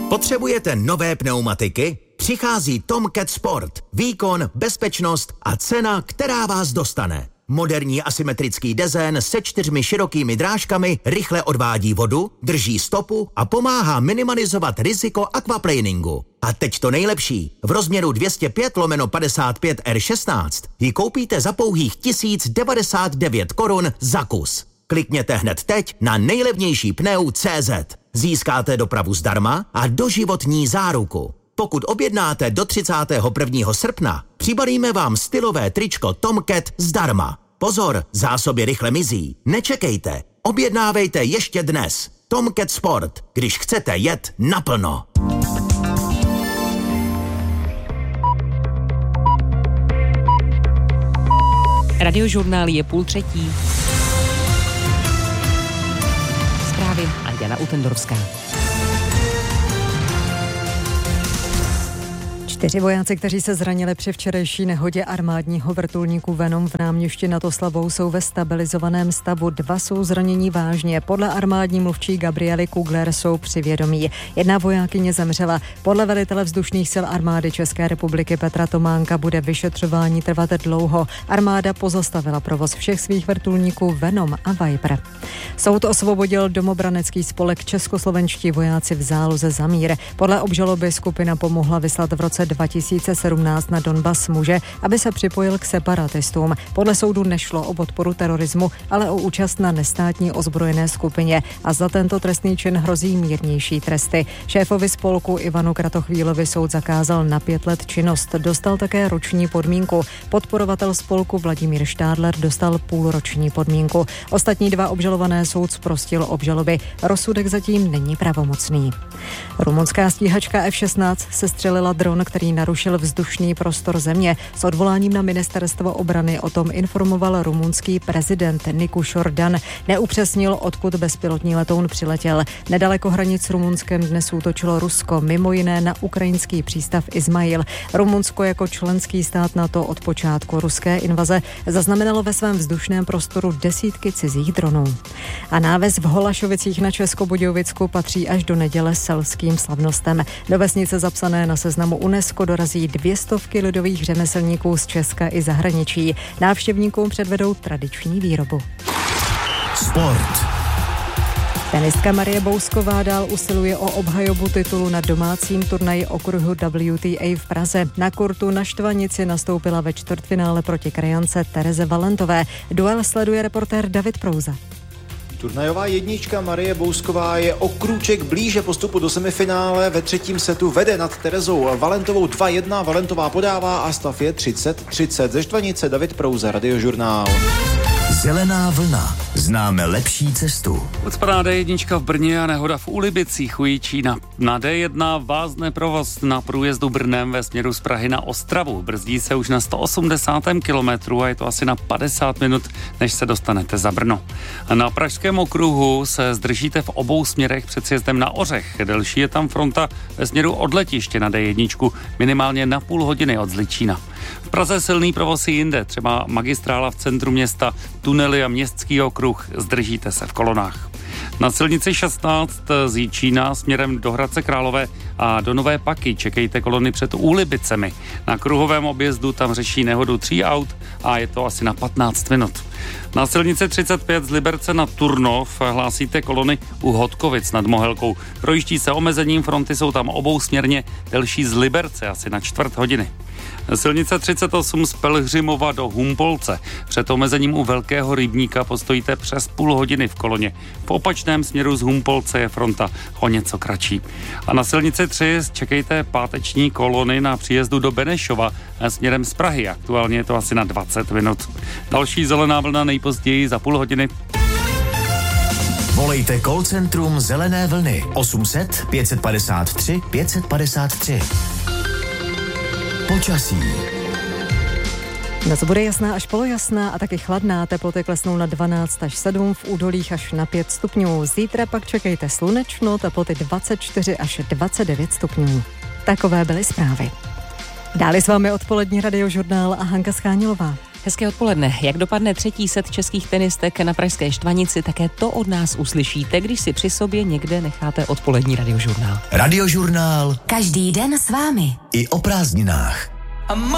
Potřebujete nové pneumatiky? Přichází Tomcat Sport. Výkon, bezpečnost a cena, která vás dostane. Moderní asymetrický dezén se 4 širokými drážkami rychle odvádí vodu, drží stopu a pomáhá minimalizovat riziko aquaplaningu. A teď to nejlepší. V rozměru 205/55 R16 ji koupíte za pouhých 1099 korun za kus. Klikněte hned teď na nejlevnější pneu.cz. Získáte dopravu zdarma a doživotní záruku. Pokud objednáte do 31. srpna, přibalíme vám stylové tričko Tomcat zdarma. Pozor, zásoby rychle mizí. Nečekejte, objednávejte ještě dnes. Tomcat Sport, když chcete jet naplno. Radiožurnál je 2:30. Zprávy a Jana Utendorská. 4 vojáci, kteří se zranili při včerejší nehodě armádního vrtulníku Venom v Náměšti nad Oslavou, jsou ve stabilizovaném stavu. 2 jsou zranění vážně. Podle armádní mluvčí Gabriely Kugler jsou při vědomí. 1 vojákyně zemřela. Podle velitele vzdušných sil armády České republiky Petra Tománka bude vyšetřování trvat dlouho. Armáda pozastavila provoz všech svých vrtulníků Venom a Viper. Soud osvobodil domobranecký spolek Českoslovenští vojáci v záloze za mír. Podle obžaloby skupina pomohla vyslat v roce 2017 na Donbas muže, aby se připojil k separatistům. Podle soudu nešlo o podporu terorismu, ale o účast na nestátní ozbrojené skupině a za tento trestný čin hrozí mírnější tresty. Šéfovi spolku Ivanu Kratochvílovi soud zakázal na 5 let činnost. Dostal také roční podmínku. Podporovatel spolku Vladimír Štádler dostal půlroční podmínku. Ostatní 2 obžalované soud zprostil obžaloby. Rozsudek zatím není pravomocný. Rumunská stíhačka F-16 sestřelila dron, který narušil vzdušný prostor země. S odvoláním na ministerstvo obrany o tom informoval rumunský prezident Nicu Jordan. Neupřesnil, odkud bezpilotní letoun přiletěl. Nedaleko hranic s Rumunskem dnes útočilo Rusko, mimo jiné na ukrajinský přístav Izmail. Rumunsko jako členský stát NATO od počátku ruské invaze zaznamenalo ve svém vzdušném prostoru desítky cizích dronů. A náves v Holašovicích na Českobudějovicku patří až do neděle selským slavnostem. Do vesnice zapsané na seznamu UNESCO dorazí 200 lidových řemeslníků z Česka i zahraničí. Návštěvníkům předvedou tradiční výrobu. Sport. Tenistka Marie Bousková dál usiluje o obhajobu titulu na domácím turnaji okruhu WTA v Praze. Na kurtu na Štvanici nastoupila ve čtvrtfinále proti krajance Tereze Valentové. Duel sleduje reportér David Prouza. Turnajová jednička Marie Bousková je o krůček blíže postupu do semifinále. Ve 3. setu vede nad Terezou Valentovou 2-1. Valentová podává a stav je 30-30. Ze Štvanice David Prouza, Radiožurnál. Zelená vlna. Známe lepší cestu. Odspadá D1 v Brně a nehoda v Úlibicích u Jičína. Na D1 vázne provoz na průjezdu Brnem ve směru z Prahy na Ostravu. Brzdí se už na 180. kilometru a je to asi na 50 minut, než se dostanete za Brno. Na pražském okruhu se zdržíte v obou směrech před sjezdem na Ořech. Delší je tam fronta ve směru od letiště na D1, minimálně na půl hodiny od Zličína. V Praze silný provoz i jinde, třeba magistrála v centru města, tunely a městský okruh, zdržíte se v kolonách. Na silnici 16 z Jičína směrem do Hradce Králové a do Nové Paky čekejte kolony před Úlibicemi. Na kruhovém objezdu tam řeší nehodu 3 aut a je to asi na 15 minut. Na silnici 35 z Liberce na Turnov hlásíte kolony u Hodkovic nad Mohelkou. Projíždí se omezením, fronty jsou tam obousměrně, delší z Liberce asi na 1/4 hodiny. Silnice 38 z Pelhřimova do Humpolce. Před omezením u Velkého rybníka postojíte přes půl hodiny v koloně. V opačném směru z Humpolce je fronta o něco kratší. A na silnici 3 čekejte páteční kolony na příjezdu do Benešova směrem z Prahy. Aktuálně je to asi na 20 minut. Další zelená vlna nejpozději za půl hodiny. Volejte call centrum Zelené vlny 800 553 553. Počasí. Dnes bude jasná až polojasná a taky chladná. Teploty klesnou na 12 až 7, v údolích až na 5 stupňů. Zítra pak čekejte slunečno, teploty 24 až 29 stupňů. Takové byly zprávy. Dále s vámi odpolední Radiožurnál a Hanka Schánilová. Hezké odpoledne. Jak dopadne třetí set českých tenistek na pražské Štvanici, také to od nás uslyšíte, když si při sobě někde necháte odpolední radiožurnál. Radiožurnál. Každý den s vámi. I o prázdninách.